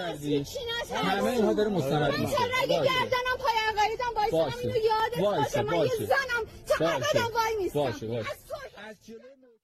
نکردی. همه اینها داره مستند میشه. من گردنم پای عقایدم وایسادم اینو یادت باشه. من یه زنم تا ابد وای نیستم. باشه.